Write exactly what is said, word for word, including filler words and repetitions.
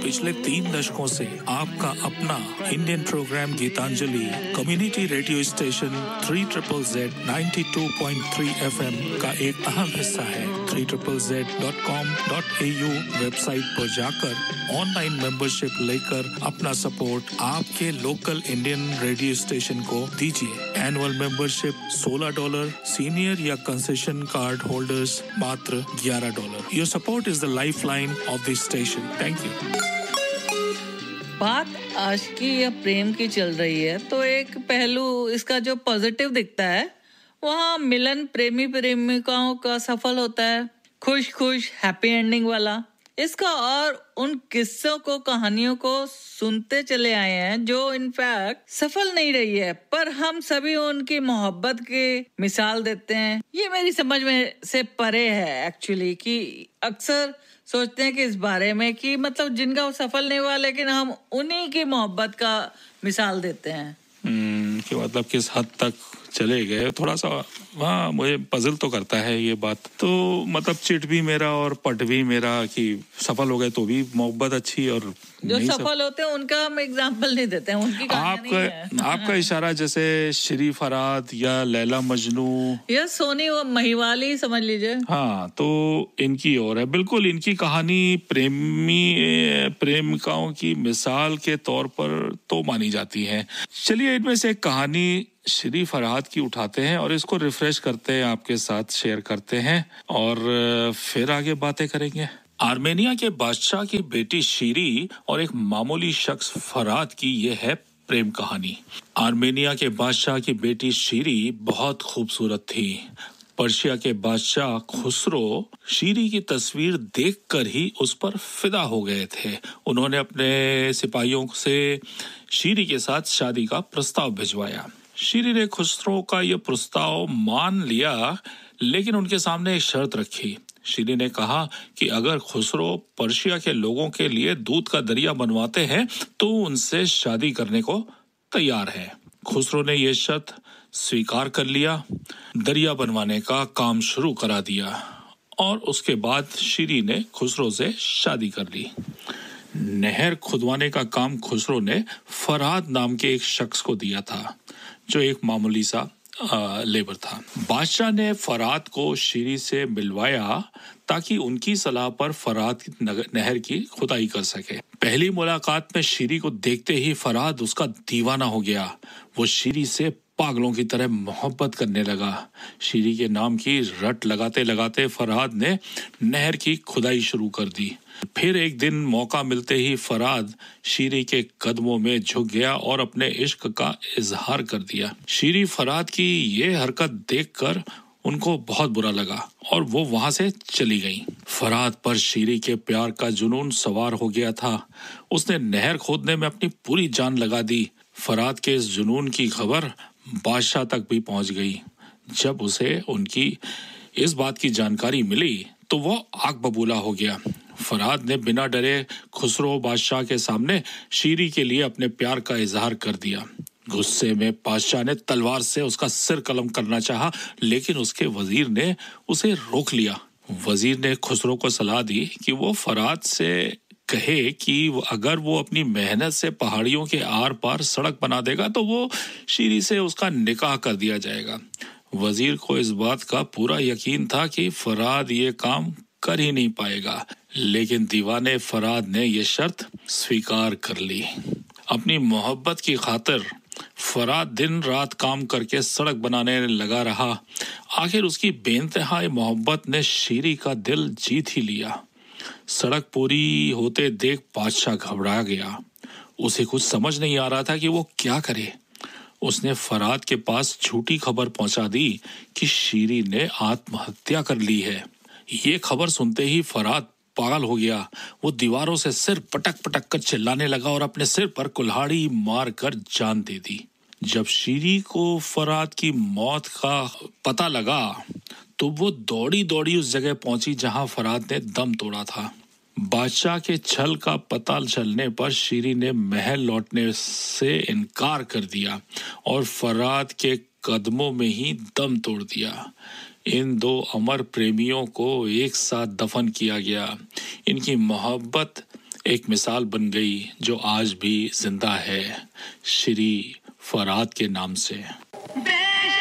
पिछले तीन दशकों से आपका अपना Indian programme Geetanjali community radio station three triple Z ninety two point three FM का एक अहम हिस्सा है। Three triple Z dot com dot A you website पर जाकर ऑनलाइन मेंबरशिप लेकर अपना सपोर्ट आपके लोकल इंडियन रेडियो स्टेशन को दीजिए। एनुअल मेंबरशिप सोलह डॉलर, सीनियर या कंसेशन कार्ड होल्डर्स मात्र ग्यारह dollar. Your support is the lifeline of the station. Thank you. बात आशिकी या प्रेम की चल रही है तो एक पहलू इसका जो पॉजिटिव दिखता है वहाँ मिलन प्रेमी प्रेमिकाओं का सफल होता है, खुश खुश हैप्पी एंडिंग वाला। इसका और उन किस्सों को कहानियों को सुनते चले आए हैं जो इनफैक्ट सफल नहीं रही है, पर हम सभी उनकी मोहब्बत की मिसाल देते हैं। ये मेरी समझ में से परे है एक्चुअली, कि अक्सर सोचते हैं कि इस बारे में कि मतलब जिनका वो सफल नहीं हुआ लेकिन हम उन्हीं की मोहब्बत का मिसाल देते हैं। हम्म कि मतलब किस हद तक चले गए, थोड़ा सा हाँ मुझे पजल तो करता है ये बात। तो मतलब चिट भी मेरा और पट भी मेरा कि सफल हो गए तो भी मोहब्बत अच्छी, और जो सफल होते हैं उनका हम एग्जाम्पल नहीं देते हैं, उनकी आपका नहीं है। आपका इशारा जैसे श्री फरहाद या लैला मजनू या सोनी वो महिवाली समझ लीजिए। हाँ, तो इनकी और है बिल्कुल। इनकी कहानी प्रेमी प्रेमिकाओं की मिसाल के तौर पर तो मानी जाती है। चलिए इनमें से एक कहानी श्री फरहाद की उठाते हैं और इसको रिफ्रेश करते हैं, आपके साथ शेयर करते हैं और फिर आगे बातें करेंगे। आर्मेनिया के बादशाह की बेटी शीरी और एक मामूली शख्स फरहाद की ये है प्रेम कहानी। आर्मेनिया के बादशाह की बेटी शीरी बहुत खूबसूरत थी। पर्शिया के बादशाह खुसरो शीरी की तस्वीर देखकर ही उस पर फिदा हो गए थे। उन्होंने अपने सिपाहियों से शीरी के साथ शादी का प्रस्ताव भिजवाया। शीरी ने खुसरो का यह प्रस्ताव मान लिया, लेकिन उनके सामने एक शर्त रखी। शीरी ने कहा कि अगर खुसरो पर्शिया के लोगों के लिए दूध का दरिया बनवाते हैं तो उनसे शादी करने को तैयार है। खुसरो ने यह शर्त स्वीकार कर लिया, दरिया बनवाने का काम शुरू करा दिया और उसके बाद शीरी ने खुसरो से शादी कर ली। नहर खुदवाने का काम खुसरो ने फरहाद नाम के एक शख्स को दिया था, जो एक मामूली सा आ, लेबर था। बादशाह ने फरहाद को शीरी से मिलवाया ताकि उनकी सलाह पर फरहाद नहर की खुदाई कर सके। पहली मुलाकात में शीरी को देखते ही फरहाद उसका दीवाना हो गया। वो शीरी से पागलों की तरह मोहब्बत करने लगा। शीरी के नाम की रट लगाते लगाते फरहाद ने नहर की खुदाई शुरू कर दी। फिर एक दिन मौका मिलते ही फरहाद शीरी के कदमों में झुक गया और अपने इश्क का इजहार कर दिया। शीरी फरहाद की ये हरकत देखकर उनको बहुत बुरा लगा और वो वहां से चली गई। फरहाद पर शीरी के प्यार का जुनून सवार हो गया था। उसने नहर खोदने में अपनी पूरी जान लगा दी। फरहाद के इस जुनून की खबर बादशाह तक भी पहुंच गई। जब उसे उनकी इस बात की जानकारी मिली तो वो आग बबूला हो गया। फरहाद ने बिना डरे खुसरो बादशाह के सामने शीरी के लिए अपने प्यार का इजहार कर दिया। गुस्से में बादशाह ने तलवार से उसका सिर कलम करना चाहा, लेकिन उसके वजीर ने उसे रोक लिया। वजीर ने खुसरो को सलाह दी कि वो फरहाद से कहे कि अगर वो अपनी मेहनत से पहाड़ियों के आर पार सड़क बना देगा तो वो शीरी से उसका निकाह कर दिया जाएगा। वजीर को इस बात का पूरा यकीन था कि फरहाद ये काम कर ही नहीं पाएगा, लेकिन दीवाने फरहाद ने ये शर्त स्वीकार कर ली। अपनी मोहब्बत की खातिर फरहाद दिन रात काम करके सड़क बनाने लगा रहा। आखिर उसकी बेइंतहा मोहब्बत ने शीरी का दिल जीत ही लिया। सड़क पूरी होते देख बादशाह घबरा गया। उसे कुछ समझ नहीं आ रहा था कि वो क्या करे। उसने फरहाद के पास झूठी खबर पहुंचा दी कि शीरी ने आत्महत्या कर ली है। ये खबर सुनते ही फरहाद पागल हो गया। वो दीवारों से सिर पटक पटक कर चिल्लाने लगा और अपने सिर पर कुल्हाड़ी मार कर जान दे दी। जब शीरी को फरहाद की मौत का पता लगा तो वो दौड़ी दौड़ी उस जगह पहुंची जहां फरहाद ने दम तोड़ा था। बादशाह के छल का पता चलने पर शीरी ने महल लौटने से इनकार कर दिया और फरहाद के कदमों में ही दम तोड़ दिया। इन दो अमर प्रेमियों को एक साथ दफन किया गया। इनकी मोहब्बत एक मिसाल बन गई जो आज भी जिंदा है, श्री फरहाद के नाम से।